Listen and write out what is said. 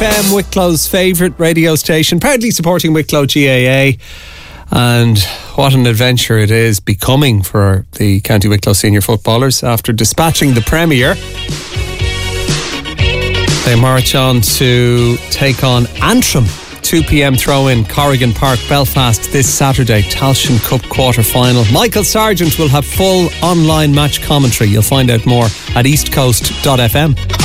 FM, Wicklow's favourite radio station, proudly supporting Wicklow GAA. And what an adventure it is becoming for the County Wicklow senior footballers. After dispatching the Premier, they march on to take on Antrim. 2pm throw-in, Corrigan Park, Belfast this Saturday, Tailteann Cup quarter-final. Michael Sargent will have full online match commentary. You'll find out more at eastcoast.fm.